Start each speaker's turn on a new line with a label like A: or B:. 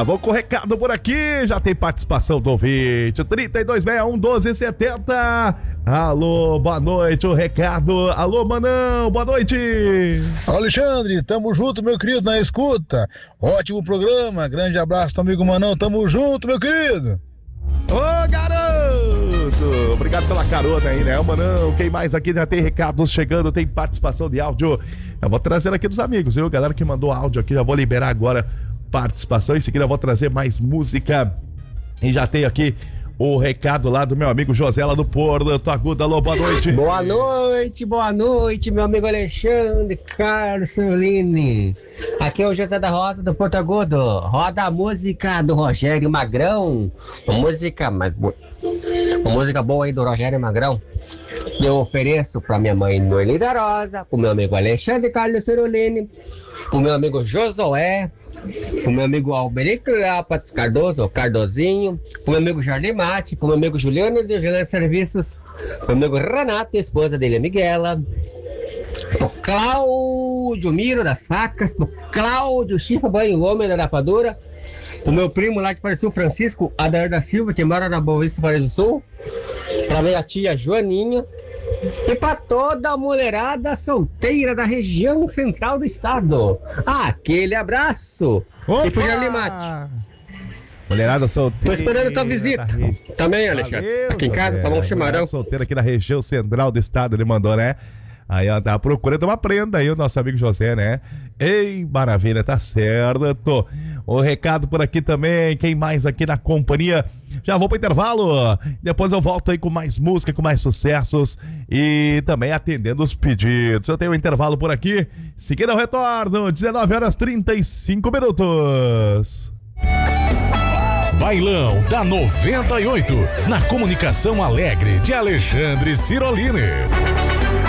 A: Já vou com o recado por aqui, já tem participação do ouvinte, 3261-1270. Alô, boa noite, o recado. Alô, Manão, boa noite.
B: Alexandre, tamo junto, meu querido, na escuta. Ótimo programa, grande abraço, amigo Manão, tamo junto, meu querido.
A: Ô, garoto! Obrigado pela carona aí, né, Manão? Quem mais aqui já tem recados chegando, tem participação de áudio. Eu vou trazer aqui dos amigos, viu? Galera que mandou áudio aqui, já vou liberar agora participação. Em seguida eu vou trazer mais música. E já tem aqui o recado lá do meu amigo José lá do Porto Agudo. Alô, boa noite.
C: Boa noite, meu amigo Alexandre Carlos Serlini. Aqui é o José da Rosa do Porto Agudo. Roda a música do Rogério Magrão. Uma música boa aí do Rogério Magrão. Eu ofereço pra minha mãe Noeli da Rosa, pro meu amigo Alexandre Carlos Serlini, pro meu amigo Josué, pro meu amigo Alberico Leopas Cardoso, Cardozinho, pro meu amigo Jardim Mate, pro meu amigo Juliano de Juliano Serviços, pro meu amigo Renato, esposa dele, a Miguela, pro Cláudio Miro das Facas, pro Cláudio Chifa Banho Homem da Rapadura, pro meu primo lá de Paraíso Francisco, Adair da Silva, que mora na Boa Vista, Paraíso Sul, pra minha tia Joaninha, e pra toda a mulherada solteira da região central do estado. Aquele abraço.
A: Opa!
C: E pro Jardim Mate.
A: Mulherada solteira.
C: Tô esperando a tua visita. Também, Alexandre.
A: Valeu,
C: aqui em casa,
A: José.
C: tomar um chimarrão.
A: Mulherada solteira aqui na região central do estado, ele mandou, né? Aí ela tá procurando uma prenda aí, o nosso amigo José, né? Ei, maravilha, tá certo. O recado por aqui também, quem mais aqui na companhia? Já vou pro intervalo, depois eu volto aí com mais música, com mais sucessos e também atendendo os pedidos. Eu tenho um intervalo por aqui, seguindo o retorno, 19h35.
D: Bailão da 98, na comunicação alegre de Alexandre Cirolini.